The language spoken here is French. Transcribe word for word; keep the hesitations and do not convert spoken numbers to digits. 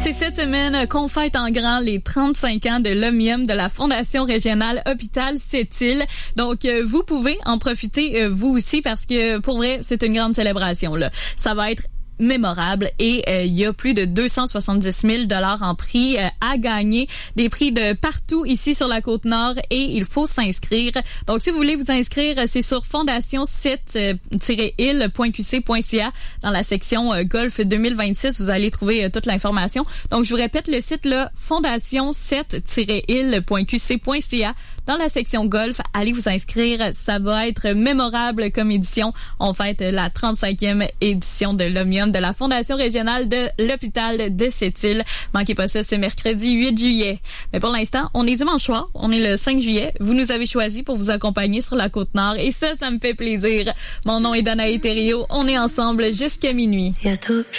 C'est cette semaine qu'on fête en grand les trente-cinq ans de l'Omnium de la Fondation régionale Hôpital Sept-Îles. Donc, euh, vous pouvez en profiter euh, vous aussi parce que, pour vrai, c'est une grande célébration, là. Ça va être mémorable et il euh, y a plus de deux cent soixante-dix mille dollars en prix euh, à gagner, des prix de partout ici sur la Côte-Nord et il faut s'inscrire. Donc si vous voulez vous inscrire, c'est sur fondation sept tiret île point q c point c a dans la section euh, Golf deux mille vingt-six, vous allez trouver euh, toute l'information. Donc je vous répète le site là, fondation sept tiret île point q c point c a dans la section Golf, allez vous inscrire, ça va être mémorable comme édition. On fête la trente-cinquième édition de l'Omnium de la Fondation régionale de l'Hôpital de Sept-Îles. Manquez pas ça ce mercredi huit juillet. Mais pour l'instant, on est dimanche soir, on est le cinq juillet. Vous nous avez choisi pour vous accompagner sur la Côte-Nord et ça, ça me fait plaisir. Mon nom est Danae Thériault, on est ensemble jusqu'à minuit.